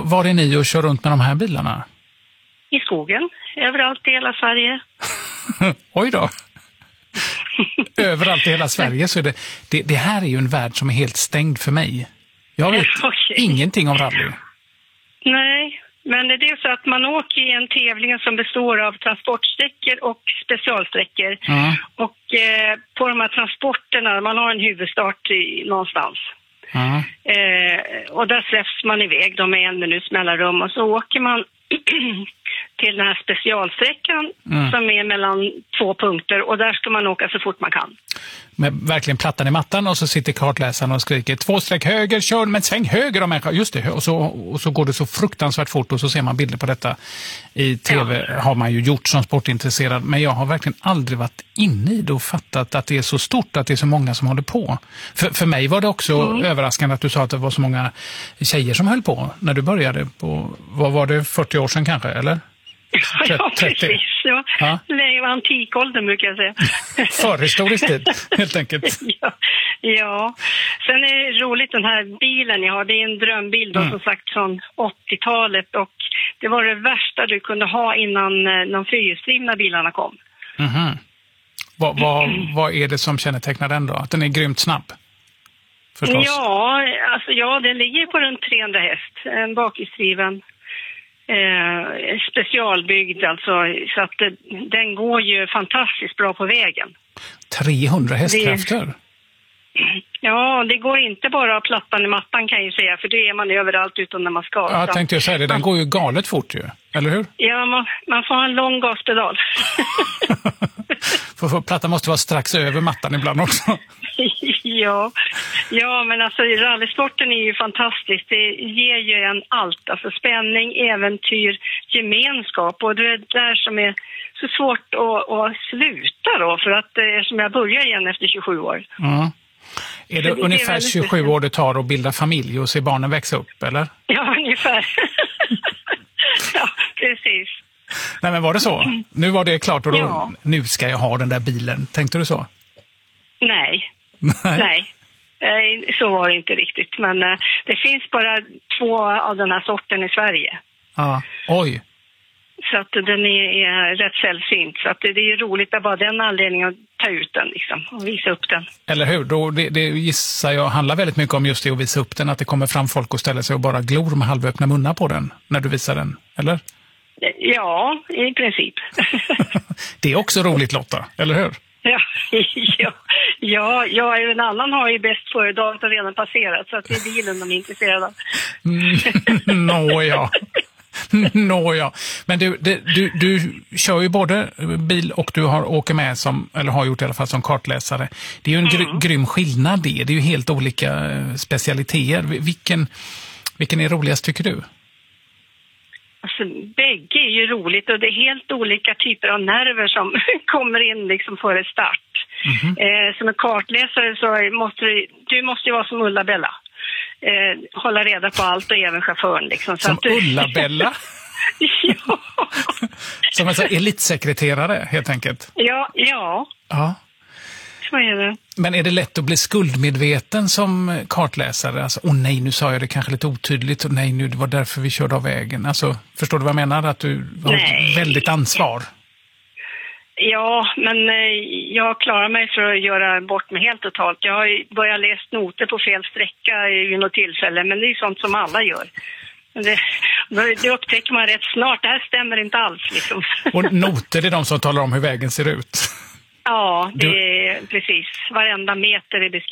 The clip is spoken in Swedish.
var är ni och kör runt med de här bilarna? I skogen, överallt i hela Sverige. Oj då. Överallt i hela Sverige så är det här är ju en värld som är helt stängd för mig. Jag vet ingenting om rally. Nej, men det är så att man åker i en tävling som består av transportsträckor och specialsträckor. Och på de här transporterna, man har en huvudstart någonstans. Och där släpps man iväg, de är 1 minuts mellanrum och så åker man till den här specialsträckan som är mellan 2 punkter och där ska man åka så fort man kan. Med verkligen plattan i mattan och så sitter kartläsaren och skriker 2 streck höger, kör men sväng höger om en. Just det, och så går det så fruktansvärt fort och så ser man bilder på detta i tv har man ju gjort som sportintresserad, men jag har verkligen aldrig varit inne i det och fattat att det är så stort, att det är så många som håller på. För mig var det också överraskande att du sa att det var så många tjejer som höll på när du började på, vad var det, 40 år sedan kanske, eller? Ja, precis. Ja. Det var antikåldern brukar jag säga. Förhistorisk tid, helt enkelt. Ja. Sen är det roligt den här bilen jag har. Det är en drömbil då, som sagt från 80-talet. Och det var det värsta du kunde ha innan de fyrhjulsdrivna bilarna kom. Vad är det som kännetecknar den då? Att den är grymt snabb? Förstås. Ja, den ligger på runt 300 häst. En bakhjulsdriven. Specialbyggd alltså, så att den går ju fantastiskt bra på vägen. 300 hästkrafter? Ja, det går inte bara plattan i mattan kan jag ju säga, för det är man överallt utan när man ska. Ja, jag tänkte säga det, den går ju galet fort ju, eller hur? Ja, man får ha en lång gaspedal. för plattan måste vara strax över mattan ibland också. Ja, men alltså rallysporten är ju fantastisk. Det ger ju en allt, alltså spänning, äventyr, gemenskap, och det är där som är så svårt att sluta då, för att som jag börjar igen efter 27 år. Är det ungefär 27 år det tar att bilda familj och se barnen växa upp, eller? Ja, ungefär. Ja, precis. Nej, men var det så? Nu var det klart och då, nu ska jag ha den där bilen. Tänkte du så? Nej, så var det inte riktigt. Men det finns bara 2 av den här sorten i Sverige. Oj. Så att den är rätt sällsynt. Så att det är roligt att bara den anledningen att ta ut den liksom, och visa upp den. Eller hur? Då, det gissar jag handlar väldigt mycket om just det att visa upp den. Att det kommer fram folk och ställer sig och bara glor med halvöppna munnar på den när du visar den, eller? Ja, i princip. Det är också roligt, Lotta, eller hur? Ja, en annan har ju bäst före-dagen redan passerat, så att det är bilen de är intresserade av. Nåja. Men du kör ju både bil och du åker med som, eller har gjort i alla fall som kartläsare. Det är ju en grym skillnad det. Det är ju helt olika specialiteter. Vilken är roligast tycker du? Alltså, bägge är ju roligt och det är helt olika typer av nerver som kommer in liksom före start. Som en kartläsare så måste du måste ju vara som Ulla-Bella. Hålla reda på allt och även chauffören. Liksom, så som att Ulla-Bella? Ja. Som en elitsekreterare helt enkelt? Ja. Så är det. Men är det lätt att bli skuldmedveten som kartläsare? Alltså, nej, nu sa jag det kanske lite otydligt. Och nej, nu det var därför vi körde av vägen. Alltså, förstår du vad jag menar? Att du har väldigt ansvar. Ja, men jag klarar mig för att göra bort mig helt totalt. Jag har börjat läst noter på fel sträcka i något tillfälle, men det är sånt som alla gör. Det upptäcker man rätt snart. Det här stämmer inte alls. Liksom. Och noter är de som talar om hur vägen ser ut? Ja, det är precis. Varenda meter är beskrivet.